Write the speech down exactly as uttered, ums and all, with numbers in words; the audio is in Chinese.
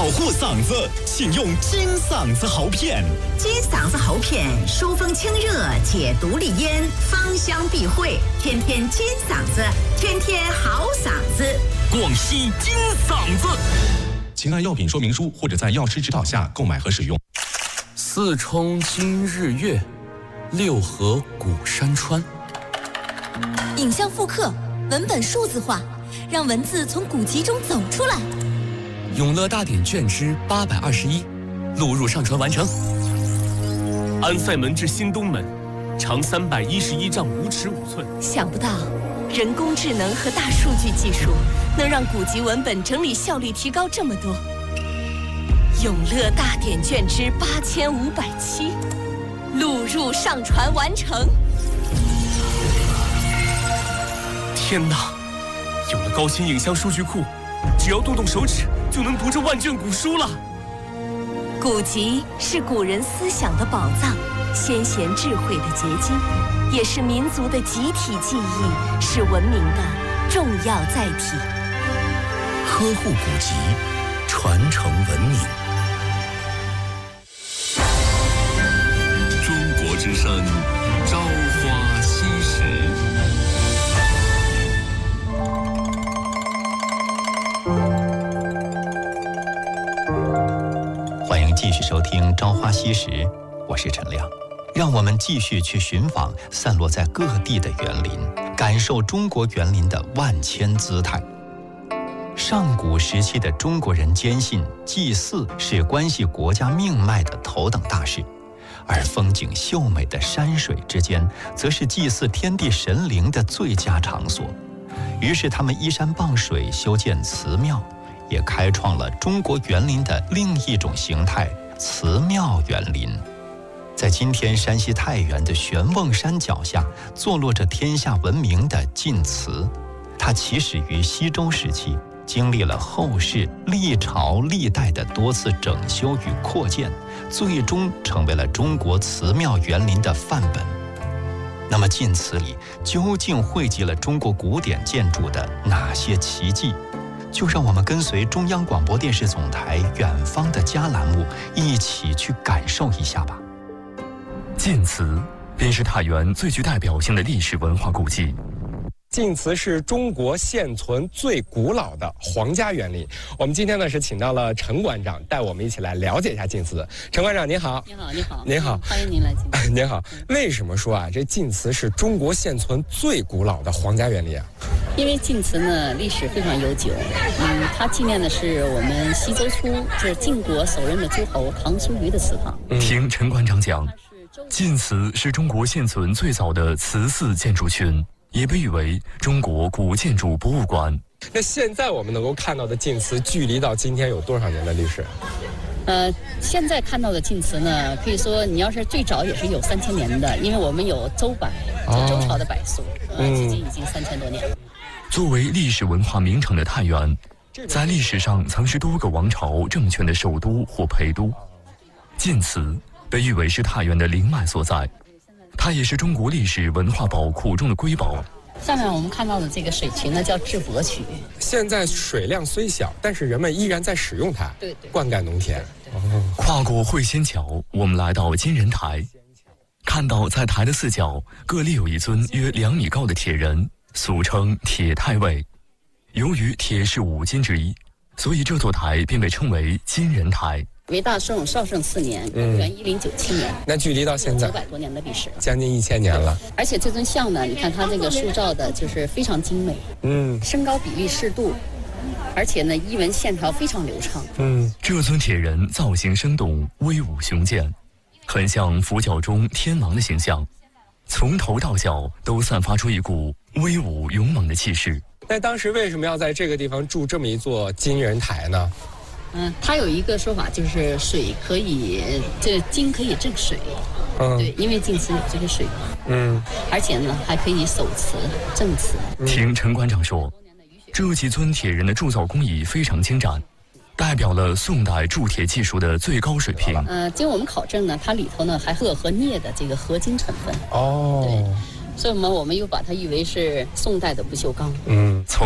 保护嗓子，请用金嗓子喉片。 金嗓子喉片疏风清热，解毒利咽，芳香避秽，天天金嗓子，天天好嗓子。 广西金嗓子，请按药品说明书或者在药师指导下购买和使用。 四冲今日月，六合古山川。 影像复刻，文本数字化，让文字从古籍中走出来。 永乐大典卷之八百二十一，录入上传完成。安塞门至新东门，长三百一十一丈五尺五寸。 想不到，人工智能和大数据技术能让古籍文本整理效率提高这么多。永乐大典卷之八千五百七，录入上传完成。 天哪！有了高清影像数据库，只要动动手指就能读这万卷古书了。 古籍是古人思想的宝藏，先贤智慧的结晶，也是民族的集体记忆，是文明的重要载体。 呵护古籍，传承文明。 中国之声，朝花夕拾。 欢迎继续收听《朝花夕拾》，我是陈亮。让我们继续去寻访散落在各地的园林，感受中国园林的万千姿态。上古时期的中国人坚信祭祀是关系国家命脉的头等大事，而风景秀美的山水之间，则是祭祀天地神灵的最佳场所。于是他们依山傍水，修建祠庙，也开创了中国园林的另一种形态——祠庙园林。在今天山西太原的玄瓮山脚下，坐落着天下闻名的晋祠。它起始于西周时期，经历了后世历朝历代的多次整修与扩建，最终成为了中国祠庙园林的范本。那么晋祠里究竟汇集了中国古典建筑的哪些奇迹？就让我们跟随中央广播电视总台远方的家栏目一起去感受一下吧。 晋祠便是太原最具代表性的历史文化古迹。 晋祠是中国现存最古老的皇家园林。我们今天呢是请到了陈馆长，带我们一起来了解一下晋祠。陈馆长您好。 你好，你好， 您好， 欢迎您来晋祠。 您好，为什么说啊这晋祠是中国现存最古老的皇家园林啊？ 因为晋祠呢历史非常悠久，嗯，它纪念的是我们西周初就是晋国首任的诸侯唐叔虞的祠堂。 嗯、听陈馆长讲，晋祠是中国现存最早的祠祀建筑群，也被誉为中国古建筑博物馆。 那现在我们能够看到的晋祠，距离到今天有多少年的历史？ 呃，现在看到的晋祠呢，可以说你要是最早也是有三千年的，因为我们有周柏，就周朝的柏塑，呃，距今已经三千多年了。 作为历史文化名城的太原，在历史上曾是多个王朝政权的首都或陪都。晋祠被誉为是太原的灵脉所在，它也是中国历史文化宝库中的瑰宝。 下面我们看到的这个水渠呢，叫治伯渠。 现在水量虽小，但是人们依然在使用它， 对对， 灌溉农田。 哦、跨过会仙桥，我们来到金人台，看到在台的四角各立有一尊约两米高的铁人，俗称铁太尉。由于铁是五金之一，所以这座台便被称为金人台。 为大圣绍圣四年，公元一零九七年， 那距离到现在九百多年的历史， 将近一千年了。 而且这尊像呢，你看它这个塑造的就是非常精美，嗯，身高比例适度，而且呢衣纹线条非常流畅。 嗯，这尊铁人造型生动，威武雄健，很像佛教中天王的形象，从头到脚都散发出一股威武勇猛的气势。 那当时为什么要在这个地方筑这么一座金人台呢？ 嗯，它有一个说法，就是水可以，这金可以正水，嗯，对，因为晋祠有这个水，嗯，而且呢还可以守祠、正祠。 听陈馆长说，这几尊铁人的铸造工艺非常精湛，代表了宋代铸铁技术的最高水平。 呃，经我们考证呢，它里头呢还锉和镍的这个合金成分。 哦， 对，所以我们我们又把它誉为是宋代的不锈钢。 嗯，从